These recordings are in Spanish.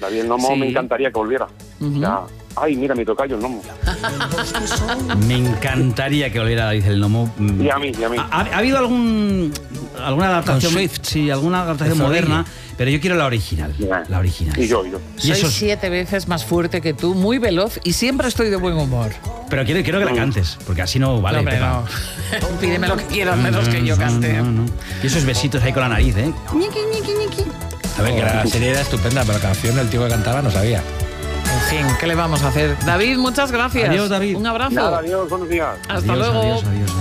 David el Nomo me encantaría que volviera. Ya. Ay, mira, mi tocayo el Nomo. Me encantaría que volviera David el Nomo. Y a mí. ¿Ha habido alguna adaptación? Sí, alguna adaptación moderna, pero yo quiero la original. La original. Y yo. Soy 7 veces más fuerte que tú, muy veloz y siempre estoy de buen humor. Pero quiero que la cantes, porque así no vale. Hombre, no. Pídeme lo que quieras, menos que yo cante. No. Y esos besitos ahí con la nariz, ¿eh? A ver, que la serie era estupenda, pero la canción del tío que cantaba no sabía. En fin, ¿qué le vamos a hacer? David, muchas gracias. Adiós, David. Un abrazo. Nada, adiós, buenos días. Hasta luego. Adiós.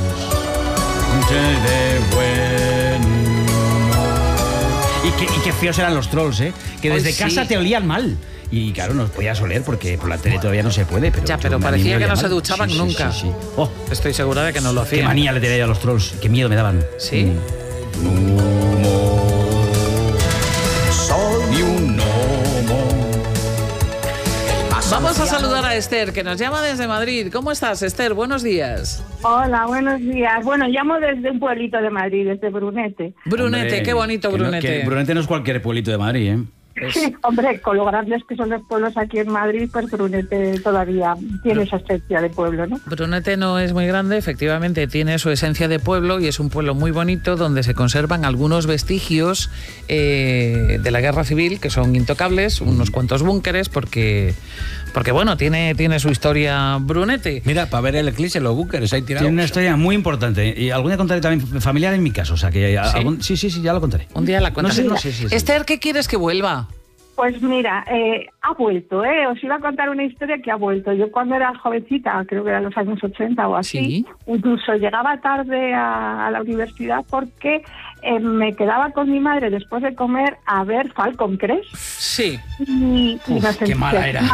Y qué feos eran los trolls, ¿eh? Que desde casa te olían mal. Y claro, nos podías oler porque por la tele todavía no se puede. Pero parecía que no se duchaban nunca. Sí. Oh, estoy segura de que no lo hacían. Qué manía le tenía a los trolls. Qué miedo me daban. Sí. Soy un gnomo. Vamos a saludar a Esther, que nos llama desde Madrid. ¿Cómo estás, Esther? Buenos días. Hola, buenos días. Bueno, llamo desde un pueblito de Madrid, desde Brunete. Brunete, Hombre, qué bonito Brunete. Brunete no es cualquier pueblito de Madrid, ¿eh? Sí, hombre, con lo grandes que son los pueblos aquí en Madrid, pues Brunete todavía tiene esa esencia de pueblo, ¿no? Brunete no es muy grande, efectivamente tiene su esencia de pueblo y es un pueblo muy bonito donde se conservan algunos vestigios de la guerra civil que son intocables, unos cuantos búnkeres porque bueno, tiene su historia Brunete. Mira, para ver el eclipse, los búnkeres ahí tirados. Tiene una historia muy importante y algún día contaré también familiar en mi caso, o sea que sí, ya lo contaré. Un día la cuentas. No sé. Esther, ¿qué quieres que vuelva? Pues mira, ha vuelto, os iba a contar una historia que ha vuelto. Yo cuando era jovencita, creo que era los años 80 o así, ¿Sí? Incluso llegaba tarde a la universidad porque me quedaba con mi madre después de comer a ver Falcon Crest. Sí. Y nos qué mala era.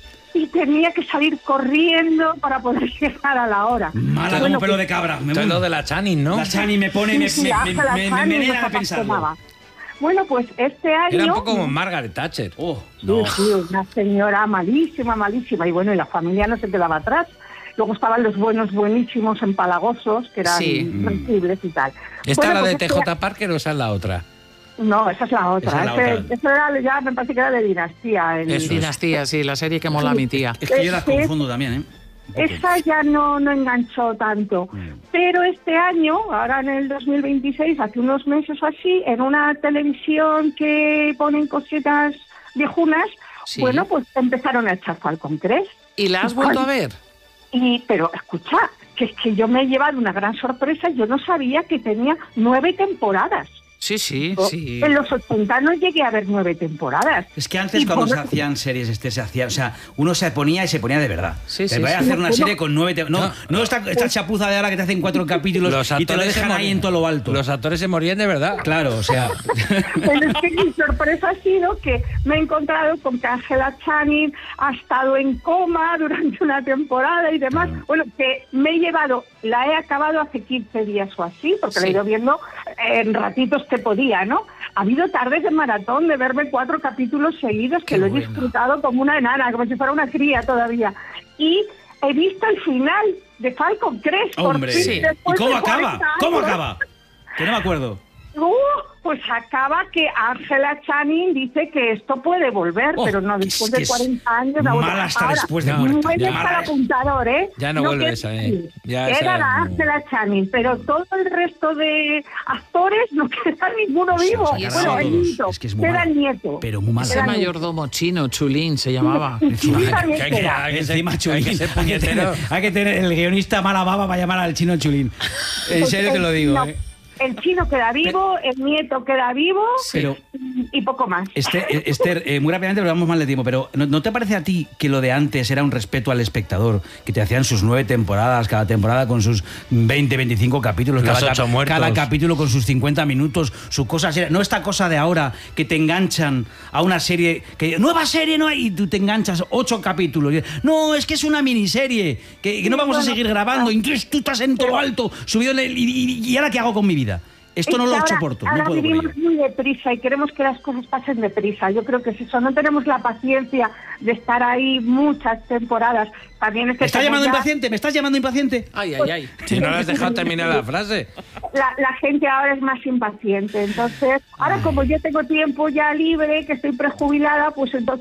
Y tenía que salir corriendo para poder llegar a la hora. Mala como pelo de cabra. Esto es lo de la Channing, ¿no? La Channing me pone, Sí, me envenena a pensarlo. Bueno, pues este año... Era un poco como Margaret Thatcher. Sí, una señora malísima. Y bueno, y la familia no se quedaba atrás. Luego estaban los buenísimos empalagosos, que eran sensibles y tal. ¿Esta bueno, la de pues TJ Parker o esa es la otra? No, esa es la otra. Eso era ya, me parece que era de Dinastía. Dinastía, sí, la serie que mola a mi tía. Es que yo las confundo también, ¿eh? Esa ya no enganchó tanto. Pero este año, ahora en el 2026, hace unos meses o así, en una televisión que ponen cositas viejunas, bueno, pues empezaron a echar Falcon Crest. ¿Y la has vuelto a ver? Pero escucha, que es que yo me he llevado una gran sorpresa. Yo no sabía que tenía 9 temporadas. Sí. En los 80 no llegué a ver 9 temporadas. Es que antes cuando se hacían series, o sea, uno se ponía de verdad. Te voy a hacer una serie con 9 temporadas. No esta chapuza de ahora que te hacen 4 capítulos y te lo dejan ahí en todo lo alto. Los actores se morían de verdad. Claro, o sea... Pero es que mi sorpresa ha sido que me he encontrado con que Angela Channing ha estado en coma durante una temporada y demás. Bueno, que me he llevado, la he acabado hace 15 días o así, porque la he ido viendo en ratitos que podía, ¿no? Ha habido tardes de maratón de verme 4 capítulos seguidos que lo he disfrutado como una enana, como si fuera una cría todavía. Y he visto el final de Falcon Crest. Hombre, ¿y cómo acaba? ¿Cómo acaba? Que no me acuerdo. Pues acaba que Angela Channing dice que esto puede volver, pero no después de 40 años. Mala hasta después de muerta. No está el apuntador, ¿eh? Ya no vuelve esa, Era la Angela Channing, pero todo el resto de actores no queda ninguno vivo. Bueno, el nieto, queda el nieto. Pero muy mala. Ese mayordomo chino, Chulín se llamaba. Encima Chulín. Hay que tener el guionista mala baba para llamar al chino Chulín. En serio te lo digo, ¿eh? El chino queda vivo, el nieto queda vivo, y poco más. Esther, muy rápidamente, pero vamos mal de tiempo, pero ¿no te parece a ti que lo de antes era un respeto al espectador? Que te hacían sus 9 temporadas, cada temporada con sus 20, 25 capítulos, cada capítulo con sus 50 minutos, su cosa seria. No esta cosa de ahora que te enganchan a una serie, que nueva serie no hay, y tú te enganchas 8 capítulos. No, es que es una miniserie, que no vamos a seguir grabando, y entonces tú estás en todo lo alto, subido, y ¿ahora qué hago con mi vida? Esto no lo soporto. Ahora no puedo vivimos muy deprisa y queremos que las cosas pasen deprisa. Yo creo que es eso. No tenemos la paciencia de estar ahí muchas temporadas. También es que ¿Me estás llamando impaciente? ¿Me estás llamando impaciente? Ay. Si no le has dejado terminar la frase. La gente ahora es más impaciente. Entonces, ahora como yo tengo tiempo ya libre, que estoy prejubilada, pues entonces